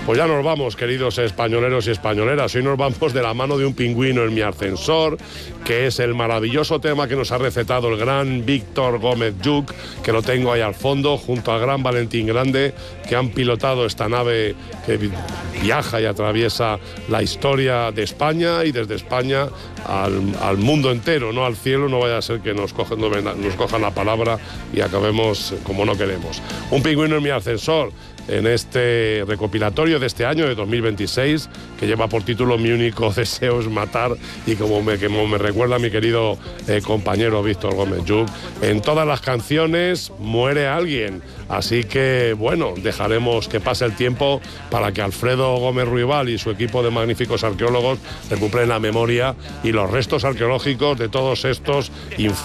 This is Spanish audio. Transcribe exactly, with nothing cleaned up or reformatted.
Pues ya nos vamos, queridos españoleros y españoleras. Hoy nos vamos de la mano de un pingüino en mi ascensor, que es el maravilloso tema que nos ha recetado el gran Víctor Gómez Lluch, que lo tengo ahí al fondo, junto al gran Valentín Grande, que han pilotado esta nave que viaja y atraviesa la historia de España y desde España al, al mundo entero, no al cielo. No vaya a ser que nos cojan, nos cojan la palabra y acabemos como no queremos. Un pingüino en mi ascensor, en este recopilatorio de este año de dos mil veintiséis, que lleva por título Mi único deseo es matar, y como me, como me recuerda mi querido eh, compañero Víctor Gómez Lluch, en todas las canciones muere alguien. Así que, bueno, dejaremos que pase el tiempo para que Alfredo Gómez Ruibal y su equipo de magníficos arqueólogos recuperen la memoria y los restos arqueológicos de todos estos infantes